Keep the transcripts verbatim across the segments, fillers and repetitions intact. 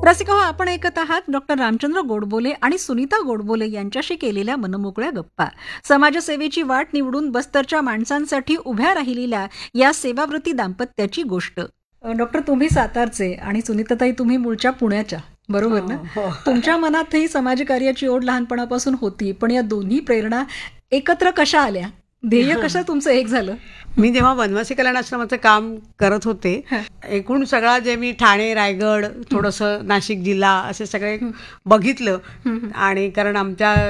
रसिका हो, आपण ऐकत आहात डॉक्टर रामचंद्र गोडबोले आणि सुनीता गोडबोले यांच्याशी केलेल्या मनमोकळ्या गप्पा. समाजसेवेची वाट निवडून बस्तरच्या माणसांसाठी उभ्या राहिलेल्या या सेवाव्रती दाम्पत्याची गोष्ट. डॉक्टर, तुम्ही सातारचे आणि सुनीताताई तुम्ही मूळच्या पुण्याच्या, बरोबर ना? हो. तुमच्या मनातही समाजकार्याची ओढ लहानपणापासून होती, पण या दोन्ही प्रेरणा एकत्र कशा आल्या? ध्येय कसं तुमचं एक झालं? मी जेव्हा वनवासी कल्याण आश्रमाचं काम करत होते, एकूण सगळा जे मी ठाणे, रायगड, थोडंसं नाशिक जिल्हा असे सगळे बघितलं. आणि कारण आमच्या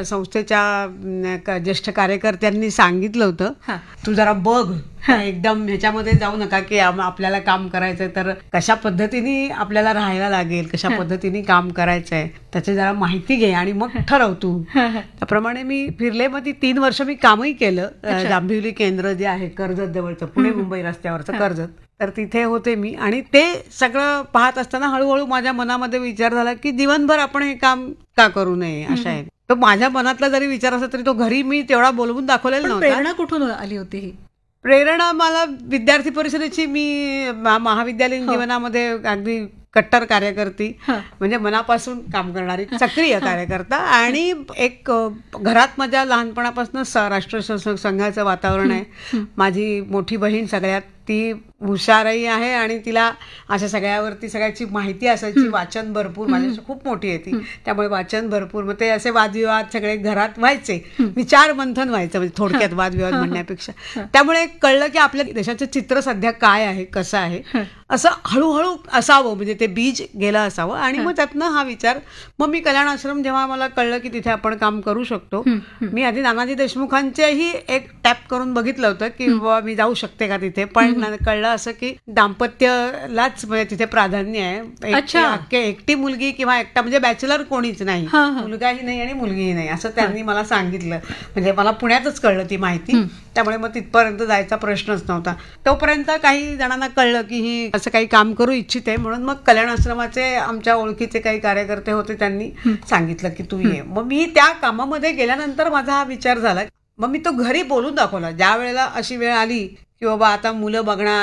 संस्थेच्या ज्येष्ठ कार्यकर्त्यांनी सांगितलं होतं, तू जरा बघ, एकदम ह्याच्यामध्ये जाऊ नका की आपल्याला काम करायचंय तर कशा पद्धतीने आपल्याला राहायला लागेल, कशा पद्धतीने काम करायचंय त्याची जरा माहिती घे आणि मग ठरव तू. त्याप्रमाणे मी फिरले. मग ती तीन वर्ष मी कामही केलं. जांभिवली केंद्र जे आहे कर्जत जवळचं, पुणे मुंबई रस्त्यावरचं कर्जत, तर तिथे होते मी. आणि ते सगळं पाहत असताना हळूहळू माझ्या मनामध्ये विचार झाला की जीवनभर आपण हे काम का करू नये. अशा आहे तो माझ्या मनातला जरी विचार असला तरी तो घरी मी तेवढा बोलवून दाखवलेला नव्हता. प्रेरणा कुठून आली होती ही? प्रेरणा मला विद्यार्थी परिषदेची, मी महाविद्यालयीन जीवनामध्ये अगदी कट्टर कार्यकर्ती, म्हणजे मनापासून काम करणारी सक्रिय कार्यकर्ता. आणि एक घरात माझ्या लहानपणापासून राष्ट्र संघाचं वातावरण आहे. माझी मोठी बहीण सगळ्यात ती हुशारही आहे आणि तिला अशा सगळ्यावरती सगळ्याची माहिती असायची. वाचन भरपूर, माझ्याशी खूप मोठी आहे ती, त्यामुळे वाचन भरपूर. मग ते असे वादविवाद सगळे घरात व्हायचे, विचार मंथन व्हायचं, म्हणजे थोडक्यात वादविवाद म्हणण्यापेक्षा. त्यामुळे कळलं की आपल्या देशाचं चित्र सध्या काय आहे, कसं आहे, असं हळूहळू असावं, म्हणजे ते बीज गेलं असावं. आणि मग त्यातनं हा विचार, मग मी कल्याण आश्रम जेव्हा मला कळलं की तिथे आपण काम करू शकतो, मी आधी नानाजी देशमुखांचेही एक टॅप करून बघितलं होतं की बाबा मी जाऊ शकते का तिथे. पण कळलं असं की दाम्पत्यालाच म्हणजे तिथे प्राधान्य आहे. एकटी मुलगी किंवा एकटा म्हणजे बॅचलर कोणीच नाही, मुलगाही नाही आणि मुलगीही नाही, असं त्यांनी मला सांगितलं. म्हणजे मला पुण्यातच कळलं ती माहिती, त्यामुळे मग तिथपर्यंत जायचा प्रश्नच नव्हता. तोपर्यंत काही जणांना कळलं की ही असं काही काम करू इच्छिते, म्हणून मग कल्याण आश्रमाचे आमच्या ओळखीचे काही कार्यकर्ते होते, त्यांनी सांगितलं की तू ये. मग मी त्या कामामध्ये गेल्यानंतर माझा हा विचार झाला. मग मी तो घरी बोलून दाखवला. ज्या वेळेला अशी वेळ आली की बाबा आता मुलं बघणार,